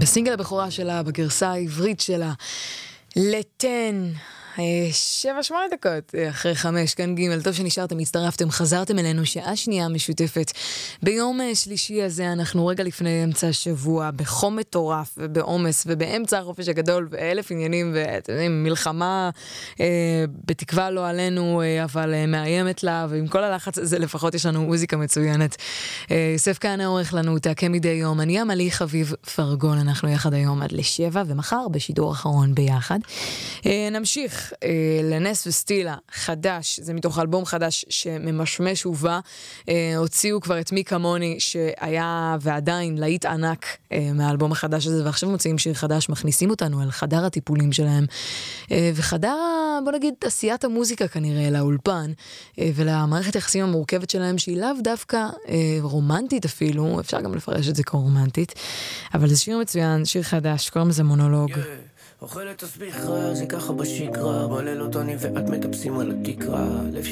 הסינגל הבכורה שלה, בגרסה העברית שלה, לתן. 7-8 דקות אחרי 5, כאן ג'. טוב שנשארתם, הצטרפתם, חזרתם אלינו, שעה שנייה משותפת. ביום שלישי הזה אנחנו רגע לפני אמצע השבוע, בחום מטורף ובעומס ובאמצע החופש הגדול ואלף עניינים ואתם יודעים, מלחמה בתקווה לא עלינו, אבל מאיימת לה, ועם כל הלחץ הזה לפחות יש לנו מוזיקה מצוינת. יוסף כהנא עורך לנו, תעקה מדי יום. אני עמלי חביב פרגון, אנחנו יחד היום עד 7 ומחר בשידור אחרון ביחד. נמשיך לנס וסטילה, חדש, זה מתוך אלבום חדש שממשמש ובא, הוציאו כבר את מי כמוני שהיה ועדיין להיט ענק מהאלבום החדש הזה, ועכשיו מוצאים שיר חדש, מכניסים אותנו אל חדר הטיפולים שלהם, וחדר, בוא נגיד, עשיית המוזיקה כנראה לאולפן, ולמערכת היחסים המורכבת שלהם, שהיא לאו דווקא רומנטית אפילו, אפשר גם לפרש את זה כרומנטית, אבל זה שיר מצוין, שיר חדש, קוראים לזה מונולוג. אוכלת תסביך רע, זה ככה בשגרה, בלילות אני ואת מטפסים על התקרה.